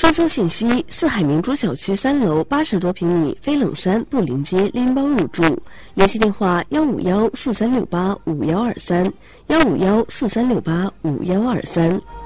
收收信息：四海明珠小区3楼80多平米飞冷山布林街拎包入住，联系电话15143685123，15143685123。